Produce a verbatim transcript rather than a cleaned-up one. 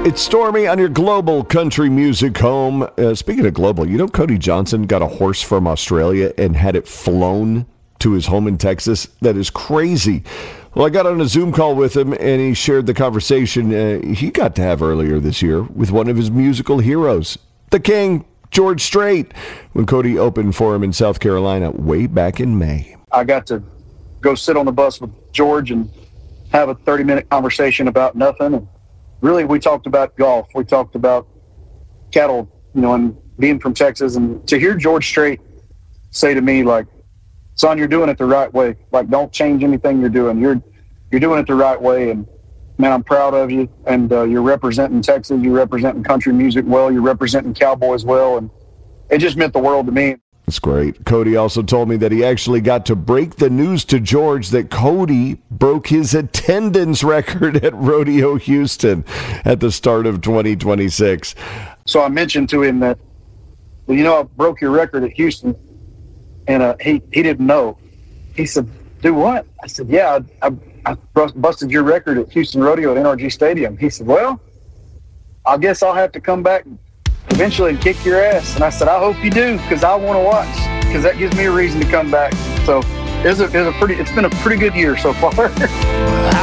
It's Stormy on your global country music home. Uh, speaking of global, you know Cody Johnson got a horse from Australia and had it flown to his home in Texas? That is crazy. Well, I got on a Zoom call with him, and he shared the conversation uh, he got to have earlier this year with one of his musical heroes, the King, George Strait, when Cody opened for him in South Carolina way back in May. I got to go sit on the bus with George and have a thirty-minute conversation about nothing. And really, we talked about golf. We talked about cattle, you know, and being from Texas. And to hear George Strait say to me, like, son, you're doing it the right way. Like, don't change anything you're doing. You're you're doing it the right way. And, man, I'm proud of you. And uh, you're representing Texas. You're representing country music well. You're representing Cowboys well. And it just meant the world to me. That's great. Cody also told me that he actually got to break the news to George that Cody broke his attendance record at Rodeo Houston at the start of twenty twenty-six. So I mentioned to him that, well, you know, I broke your record at Houston. And uh, he, he didn't know. He said, do what? I said, yeah, I, I, I busted your record at Houston Rodeo at N R G Stadium. He said, well, I guess I'll have to come back eventually and kick your ass. And I said, I hope you do, because I want to watch, because that gives me a reason to come back. So it's a, it's a pretty, it's been a pretty good year so far.